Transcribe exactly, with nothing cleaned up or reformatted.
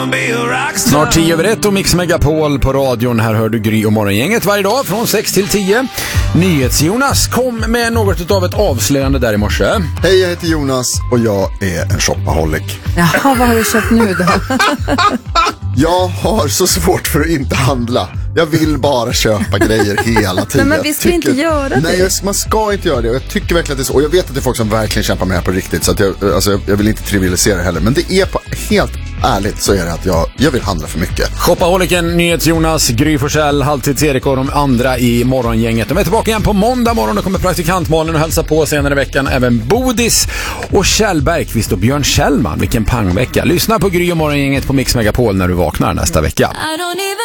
Snart tio över ett och Mix Megapol på radion. Här hör du Gry och Morgongänget varje dag från sex till tio. NyhetsJonas kom med något av ett avslöjande där i morse. Hej, jag heter Jonas och jag är en shopaholic. Jaha, vad har du köpt nu då? Jag har så svårt för att inte handla. Jag vill bara köpa grejer hela tiden. Nej, men vi ska tycker, inte göra det. Nej, jag, man ska inte göra det. Och jag tycker verkligen att det är så. Och jag vet att det är folk som verkligen kämpar med det här på riktigt. Så att jag, alltså, jag vill inte trivialisera det heller. Men det är på, helt ärligt så är det att jag, jag vill handla för mycket. Shopaholiken, NyhetsJonas, Gry Forssell, Halvtids-Erik och de andra i Morgongänget. De är tillbaka igen på måndag morgon. Då kommer praktikant Malin och hälsa på senare i veckan. Även Bodis och Kjell Bergqvist och Björn Kjellman. Vilken pangvecka. Lyssna på Gry och Morgongänget på Mix Megapol när du vaknar nästa vecka.